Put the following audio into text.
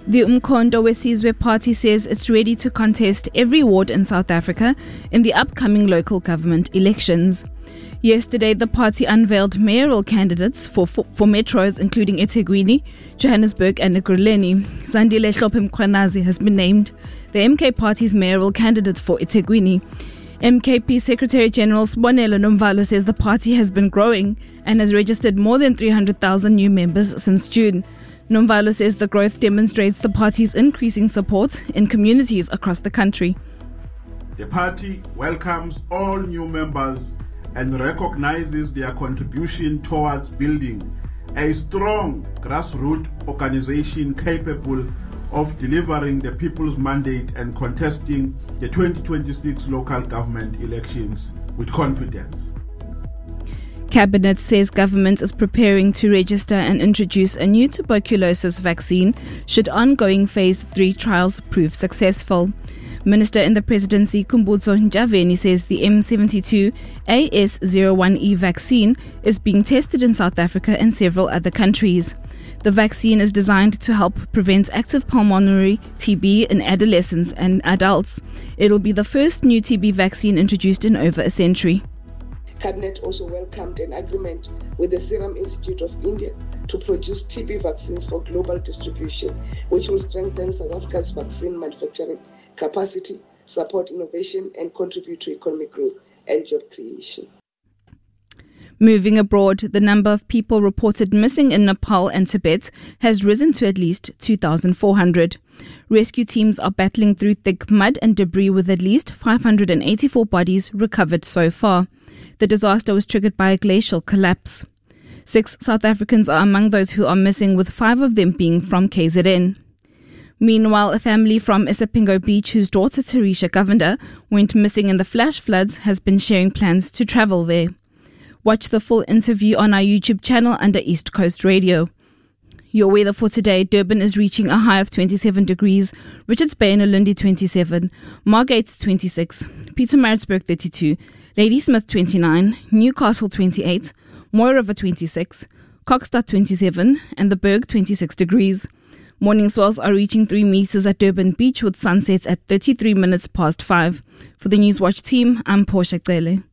The Umkhonto weSizwe Party says it's ready to contest every ward in South Africa in the upcoming local government elections. Yesterday, the party unveiled mayoral candidates for metros including eThekwini, Johannesburg and Ekurhuleni. Zandile Hlophe Mkhwanazi has been named the MK Party's mayoral candidate for eThekwini. MKP Secretary-General Sibonelo Nomvalo says the party has been growing and has registered more than 300,000 new members since June. Nomvalo says the growth demonstrates the party's increasing support in communities across the country. The party welcomes all new members and recognizes their contribution towards building a strong grassroots organization capable of delivering the people's mandate and contesting the 2026 local government elections with confidence. Cabinet says government is preparing to register and introduce a new tuberculosis vaccine should ongoing phase 3 trials prove successful. Minister in the Presidency Khumbudzo Ntshavheni says the M72 AS01E vaccine is being tested in South Africa and several other countries. The vaccine is designed to help prevent active pulmonary TB in adolescents and adults. It'll be the first new TB vaccine introduced in over a century. Cabinet also welcomed an agreement with the Serum Institute of India to produce TB vaccines for global distribution, which will strengthen South Africa's vaccine manufacturing capacity, support innovation, and contribute to economic growth and job creation. Moving abroad, the number of people reported missing in Nepal and Tibet has risen to at least 2,400. Rescue teams are battling through thick mud and debris with at least 584 bodies recovered so far. The disaster was triggered by a glacial collapse. 6 South Africans are among those who are missing, with 5 of them being from KZN. Meanwhile, a family from Isipingo Beach whose daughter Tarisha Govender went missing in the flash floods has been sharing plans to travel there. Watch the full interview on our YouTube channel under East Coast Radio. Your weather for today: Durban is reaching a high of 27 degrees, Richards Bay and Ulundi 27, Margate 26, Pietermaritzburg 32, Ladysmith 29, Newcastle 28, Mooi River 26, Kokstad 27 and the Berg 26 degrees. Morning swells are reaching 3 meters at Durban Beach with sunsets at 33 minutes past 5. For the Newswatch team, I'm Portia Cele.